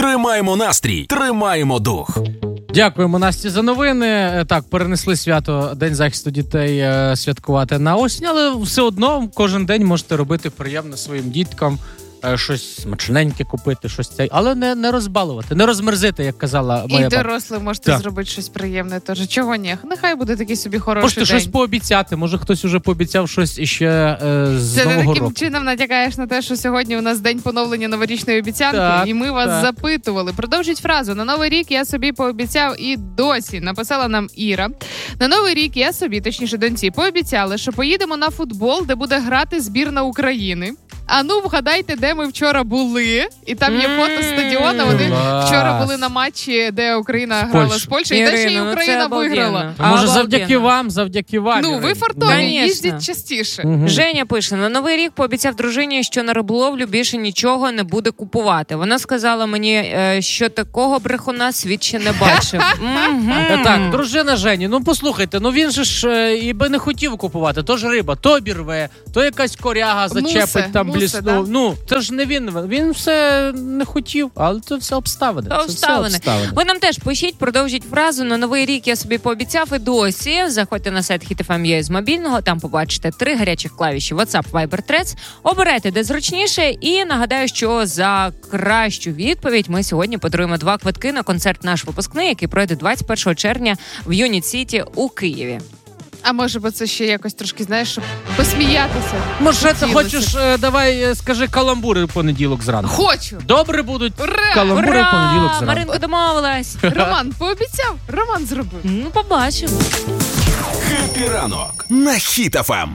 Тримаємо настрій, тримаємо дух. Дякуємо, Насті, за новини. Так, перенесли свято День захисту дітей святкувати на осінь, але все одно кожен день можете робити приємно своїм діткам, щось смачненьке купити, щось цей, але не розбалувати, не розмерзити, як казала моя бабуся. І дорослим можете зробити щось приємне теж. Чого ні? Нехай буде такий собі хороший можете день. щось пообіцяти, може хтось уже пообіцяв щось іще з Це Нового ти року. таким чином натякаєш на те, що сьогодні у нас день поновлення новорічної обіцянки, так, і ми вас так. запитували. Продовжіть фразу. На Новий рік я собі пообіцяв і досі, написала нам Іра. На Новий рік я собі, точніше доньці, пообіцяла, що поїдемо на футбол, де буде грати збірна України. А ну, вгадайте, де ми вчора були. І там є фото стадіону. Вони вчора були на матчі, де Україна грала з Польщею. І де ще й Україна виграла. Може, завдяки вам. Ну, ви фартові, їздіть частіше. Женя пише, на Новий рік пообіцяв дружині, що на риболовлю більше нічого не буде купувати. Вона сказала мені, що такого брехуна світ ще не бачив. Так, дружина Жені, ну послухайте, ну він же ж і би не хотів купувати. То ж риба, то обірве, то якась коряга зачепить там блісну. Да? Ну, це ж не він все не хотів, але це все обставини. Ви нам теж пишіть, продовжіть фразу. На Новий рік я собі пообіцяв і досі. Заходьте на сайт HitFM.ua з мобільного, там побачите 3 гарячих клавіші WhatsApp, Viber, Threads. Обирайте, де зручніше. І нагадаю, що за кращу відповідь ми сьогодні подаруємо 2 квитки на концерт «Наш випускний», який пройде 21 червня в Юніт Сіті у Києві. А може би це ще якось трошки, знаєш, щоб посміятися? Може, ти хочеш, давай, скажи каламбури в понеділок зранку. Хочу! Добре будуть Ура! каламбури в понеділок зранку. Маринко домовилась. Роман пообіцяв, Роман зробив. Ну, побачимо. Хеппі ранок на Хіт FM.